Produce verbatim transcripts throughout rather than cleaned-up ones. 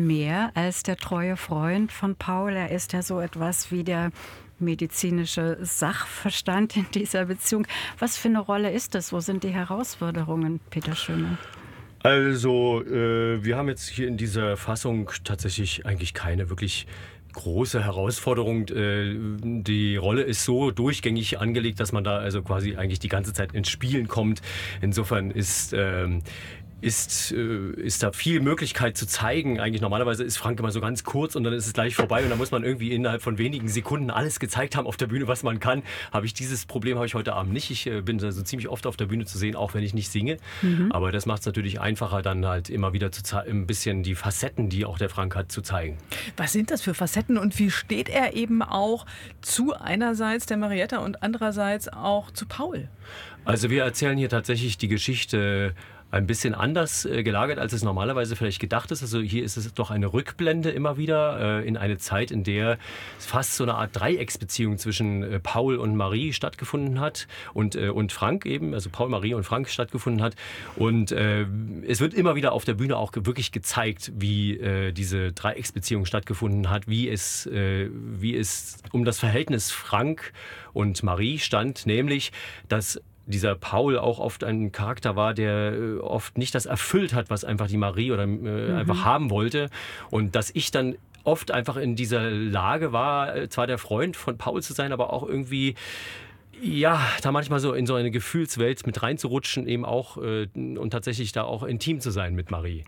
mehr als der treue Freund von Paul. Er ist ja so etwas wie der medizinische Sachverstand in dieser Beziehung. Was für eine Rolle ist das? Wo sind die Herausforderungen, Peter Schöne? Also, äh, wir haben jetzt hier in dieser Fassung tatsächlich eigentlich keine wirklich große Herausforderung. Äh, die Rolle ist so durchgängig angelegt, dass man da also quasi eigentlich die ganze Zeit ins Spielen kommt. Insofern ist... Ähm, Ist, äh, ist da viel Möglichkeit zu zeigen. Eigentlich normalerweise ist Frank immer so ganz kurz und dann ist es gleich vorbei und dann muss man irgendwie innerhalb von wenigen Sekunden alles gezeigt haben auf der Bühne, was man kann. Habe ich dieses Problem habe ich heute Abend nicht. Ich äh, bin da so ziemlich oft auf der Bühne zu sehen, auch wenn ich nicht singe. Mhm. Aber das macht es natürlich einfacher, dann halt immer wieder zu ein bisschen die Facetten, die auch der Frank hat, zu zeigen. Was sind das für Facetten und wie steht er eben auch zu einerseits der Marietta und andererseits auch zu Paul? Also wir erzählen hier tatsächlich die Geschichte ein bisschen anders äh, gelagert, als es normalerweise vielleicht gedacht ist. Also hier ist es doch eine Rückblende immer wieder äh, in eine Zeit, in der fast so eine Art Dreiecksbeziehung zwischen äh, Paul und Marie stattgefunden hat und, äh, und Frank eben, also Paul, Marie und Frank stattgefunden hat. Und äh, es wird immer wieder auf der Bühne auch wirklich gezeigt, wie äh, diese Dreiecksbeziehung stattgefunden hat, wie es, äh, wie es um das Verhältnis Frank und Marie stand, nämlich, dass dieser Paul auch oft ein Charakter war, der äh, oft nicht das erfüllt hat, was einfach die Marie oder äh, mhm. einfach haben wollte. Und dass ich dann oft einfach in dieser Lage war, äh, zwar der Freund von Paul zu sein, aber auch irgendwie, ja, da manchmal so in so eine Gefühlswelt mit reinzurutschen, eben auch äh, und tatsächlich da auch intim zu sein mit Marie.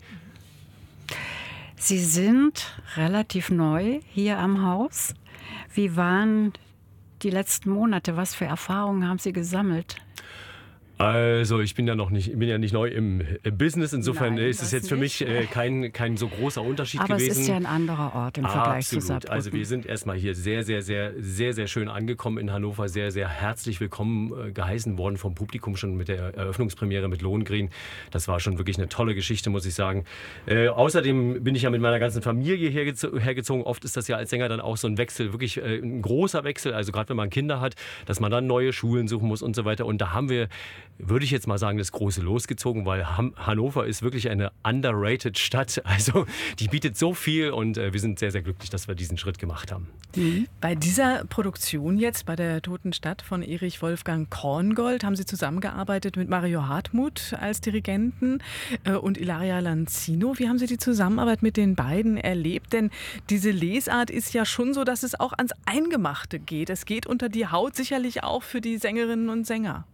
Sie sind relativ neu hier am Haus. Wie waren die letzten Monate? Was für Erfahrungen haben Sie gesammelt? Also ich bin ja noch nicht, bin ja nicht neu im Business, insofern Nein, ist es jetzt für mich äh, kein, kein so großer Unterschied Aber gewesen. Aber es ist ja ein anderer Ort im Vergleich Absolut. zu Saarbrücken. Also wir sind erstmal hier sehr, sehr, sehr, sehr, sehr schön angekommen in Hannover, sehr, sehr herzlich willkommen äh, geheißen worden vom Publikum schon mit der Eröffnungspremiere mit Lohengrin. Das war schon wirklich eine tolle Geschichte, muss ich sagen. Äh, außerdem bin ich ja mit meiner ganzen Familie hergez- hergezogen. Oft ist das ja als Sänger dann auch so ein Wechsel, wirklich äh, ein großer Wechsel, also gerade wenn man Kinder hat, dass man dann neue Schulen suchen muss und so weiter. Und da haben wir, würde ich jetzt mal sagen, das große losgezogen, weil Ham- Hannover ist wirklich eine underrated Stadt. Also die bietet so viel und äh, wir sind sehr, sehr glücklich, dass wir diesen Schritt gemacht haben. Mhm. Bei dieser Produktion jetzt, bei der Toten Stadt von Erich Wolfgang Korngold, haben Sie zusammengearbeitet mit Mario Hartmuth als Dirigenten äh, und Ilaria Lanzino. Wie haben Sie die Zusammenarbeit mit den beiden erlebt? Denn diese Lesart ist ja schon so, dass es auch ans Eingemachte geht. Es geht unter die Haut, sicherlich auch für die Sängerinnen und Sänger.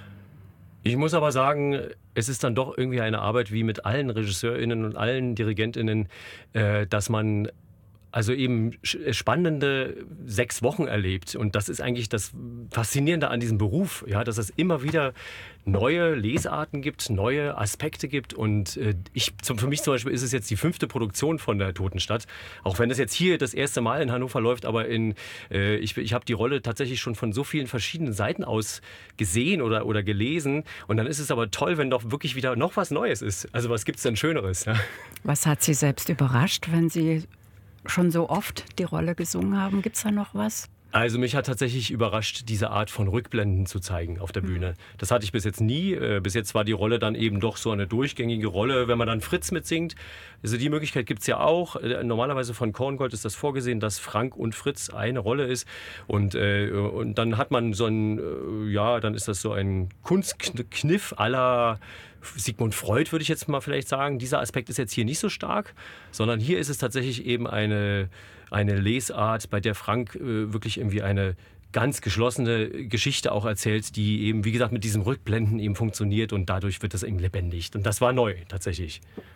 Ich muss aber sagen, es ist dann doch irgendwie eine Arbeit wie mit allen RegisseurInnen und allen DirigentInnen, äh, dass man also eben spannende sechs Wochen erlebt. Und das ist eigentlich das Faszinierende an diesem Beruf, ja, dass es immer wieder neue Lesarten gibt, neue Aspekte gibt. Und äh, ich, zum, für mich zum Beispiel ist es jetzt die fünfte Produktion von der Toten Stadt. Auch wenn es jetzt hier das erste Mal in Hannover läuft, aber in, äh, ich, ich habe die Rolle tatsächlich schon von so vielen verschiedenen Seiten aus gesehen oder, oder gelesen. Und dann ist es aber toll, wenn doch wirklich wieder noch was Neues ist. Also was gibt es denn Schöneres? Ja? Was hat Sie selbst überrascht, wenn Sie schon so oft die Rolle gesungen haben? Gibt es da noch was? Also mich hat tatsächlich überrascht, diese Art von Rückblenden zu zeigen auf der Bühne. Das hatte ich bis jetzt nie. Bis jetzt war die Rolle dann eben doch so eine durchgängige Rolle, wenn man dann Fritz mitsingt. Also die Möglichkeit gibt es ja auch. Normalerweise von Korngold ist das vorgesehen, dass Frank und Fritz eine Rolle ist. Und, äh, und dann hat man so ein, äh, ja, dann ist das so ein Kunstkniff à la Sigmund Freud, würde ich jetzt mal vielleicht sagen. Dieser Aspekt ist jetzt hier nicht so stark, sondern hier ist es tatsächlich eben eine, eine Lesart, bei der Frank äh, wirklich irgendwie eine ganz geschlossene Geschichte auch erzählt, die eben, wie gesagt, mit diesem Rückblenden eben funktioniert und dadurch wird das eben lebendig. Und das war neu, tatsächlich.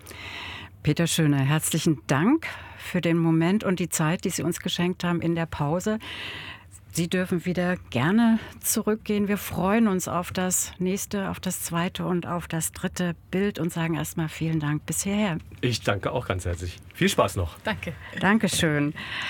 Peter Schöne, herzlichen Dank für den Moment und die Zeit, die Sie uns geschenkt haben in der Pause. Sie dürfen wieder gerne zurückgehen. Wir freuen uns auf das nächste, auf das zweite und auf das dritte Bild und sagen erstmal vielen Dank bis hierher. Ich danke auch ganz herzlich. Viel Spaß noch. Danke. Dankeschön.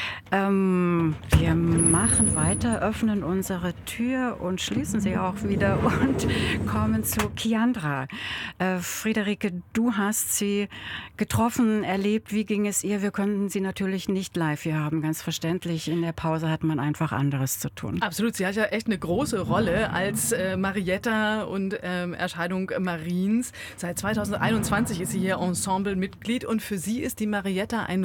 Ähm, wir machen weiter, öffnen unsere Tür und schließen sie auch wieder und kommen zu Kiandra. Äh, Friederike, du hast sie getroffen, erlebt. Wie ging es ihr? Wir konnten sie natürlich nicht live hier haben, ganz verständlich. In der Pause hat man einfach anderes zu tun. Absolut, sie hat ja echt eine große Rolle als äh, Marietta und ähm, Erscheinung Mariens. Seit zweitausendeinundzwanzig ist sie hier Ensemblemitglied und für sie ist die Marietta ein